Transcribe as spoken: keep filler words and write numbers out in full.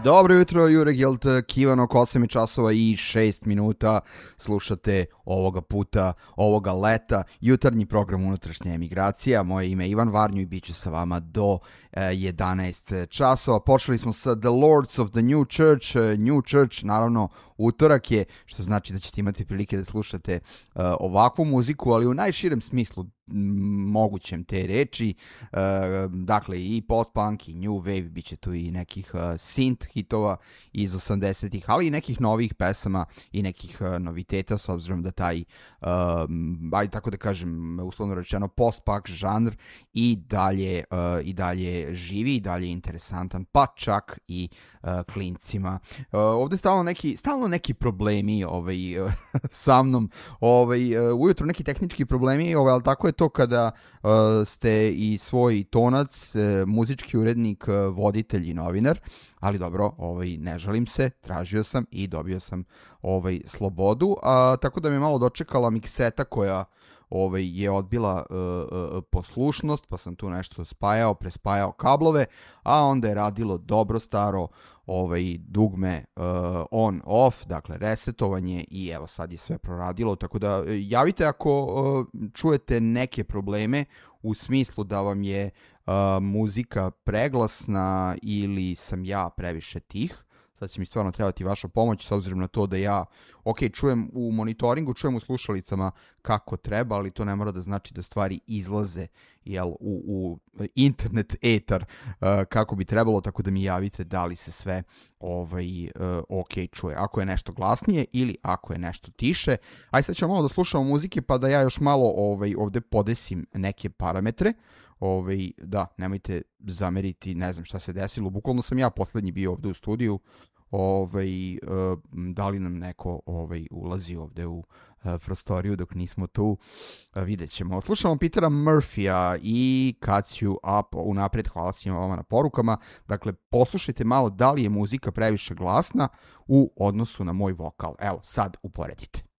Dobro jutro, Jure Gilt, Kivan, oko osam časova i šest minuta. Slušate ovoga puta, ovoga leta, jutarnji program unutrašnja emigracija. Moje ime je Ivan Varnju i bit ću sa vama do jedanaest časova. Počeli smo sa The Lords of the New Church. New Church, naravno, utorak je, što znači da ćete imati prilike da slušate uh, ovakvu muziku, ali u najširem smislu mogućem te reči. Uh, dakle, i post-punk, i new wave, bit će tu i nekih uh, synth hitova iz osamdesetih, ali i nekih novih pesama i nekih uh, noviteta, s obzirom da taj, uh, aj tako da kažem, uslovno rečeno, post-punk žanr i dalje, uh, i dalje živi, i dalje interesantan, pa čak i uh, klincima. Uh, ovde stalno neki, stalno neki problemi ovaj, uh, sa mnom, ovaj, uh, ujutro neki tehnički problemi, ovaj, ali tako je to kada uh, ste i svoj tonac, uh, muzički urednik, uh, voditelj i novinar, ali dobro, ovaj, ne žalim se, tražio sam i dobio sam ovaj, slobodu, a, tako da mi je malo dočekala mikseta koja ovaj, je odbila uh, uh, poslušnost, pa sam tu nešto spajao, prespajao kablove, a onda je radilo dobro staro ovaj, dugme uh, on off, dakle resetovanje, i evo sad je sve proradilo, tako da javite ako uh, čujete neke probleme u smislu da vam je uh, muzika preglasna ili sam ja previše tih. Sad će mi stvarno trebati vaša pomoć, s obzirom na to da ja, ok, čujem u monitoringu, čujem u slušalicama kako treba, ali to ne mora da znači da stvari izlaze, jel, u, u internet etar uh, kako bi trebalo, tako da mi javite da li se sve ovaj, uh, ok čuje. Ako je nešto glasnije ili ako je nešto tiše. Aj sad ćemo malo da slušamo muzike, pa da ja još malo ovaj, ovde podesim neke parametre. Ovaj, da, nemojte zameriti, ne znam šta se desilo, bukvalno sam ja poslednji bio ovde u studiju, ovaj, uh, da li nam neko ovaj, ulazi ovde u uh, prostoriju dok nismo tu, uh, vidjet ćemo. Slušamo Petera Murphya i Cuts You Up, unapred hvala svima vama na porukama, dakle poslušajte malo da li je muzika previše glasna u odnosu na moj vokal, evo sad uporedite.